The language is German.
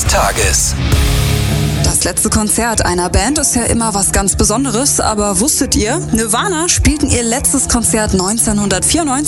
Tages. Das letzte Konzert einer Band ist ja immer was ganz Besonderes, aber wusstet ihr, Nirvana spielten ihr letztes Konzert 1994